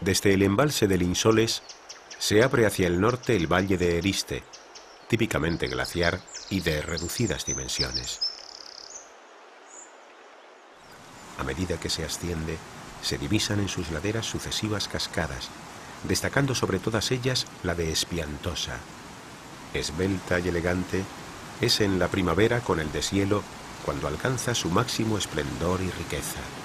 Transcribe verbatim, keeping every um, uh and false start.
Desde el embalse del Insoles se abre hacia el norte el valle de Eriste, típicamente glaciar y de reducidas dimensiones. A medida que se asciende, se divisan en sus laderas sucesivas cascadas, destacando sobre todas ellas la de Espiantosa. Esbelta y elegante, es en la primavera con el deshielo cuando alcanza su máximo esplendor y riqueza.